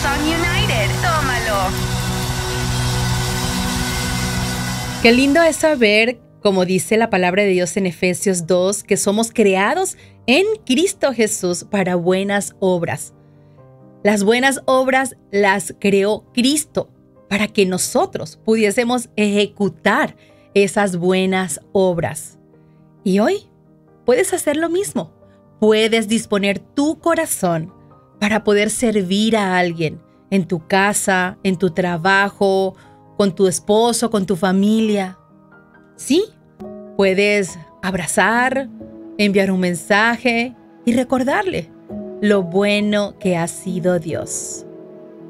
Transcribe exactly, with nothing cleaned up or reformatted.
Hillsong United. Tómalo. Qué lindo es saber, como dice la palabra de Dios en Efesios dos, que somos creados en Cristo Jesús para buenas obras. Las buenas obras las creó Cristo para que nosotros pudiésemos ejecutar esas buenas obras. Y hoy puedes hacer lo mismo. Puedes disponer tu corazón para poder servir a alguien en tu casa, en tu trabajo, con tu esposo, con tu familia. Sí, puedes abrazar, enviar un mensaje y recordarle lo bueno que ha sido Dios.